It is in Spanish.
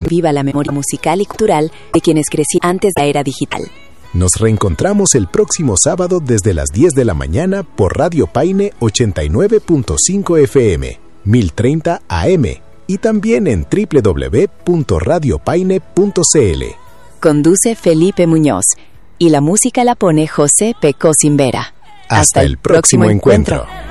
viva la memoria musical y cultural de quienes crecieron antes de la era digital. Nos reencontramos el próximo sábado desde las 10 de la mañana por Radio Paine 89.5 FM, 1030 AM y también en www.radiopaine.cl. Conduce Felipe Muñoz y la música la pone José Pecó Cimbera. Hasta el próximo encuentro.